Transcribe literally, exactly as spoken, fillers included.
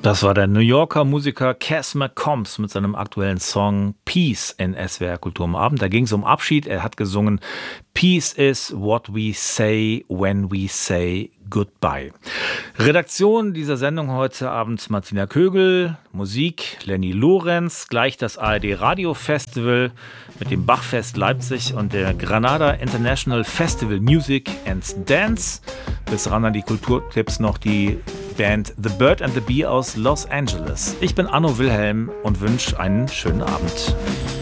Das war der New Yorker Musiker Cass McCombs mit seinem aktuellen Song Peace in S W R Kultur am Abend. Da ging es um Abschied. Er hat gesungen Peace is what we say when we say goodbye. Redaktion dieser Sendung heute Abend Martina Kögel, Musik Lenny Lorenz, gleich das A R D Radio Festival mit dem Bachfest Leipzig und der Granada International Festival Music and Dance. Bis ran an die Kulturtipps noch die Band The Bird and the Bee aus Los Angeles. Ich bin Anno Wilhelm und wünsche einen schönen Abend.